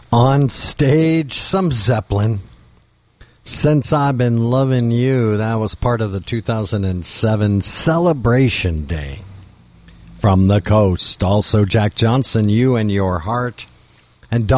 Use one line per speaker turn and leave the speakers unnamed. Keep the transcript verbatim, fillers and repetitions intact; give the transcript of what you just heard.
On stage, some Zeppelin. Since I've Been Loving You, that was part of the two thousand seven Celebration Day. From the Coast, also Jack Johnson, You and Your Heart. And Don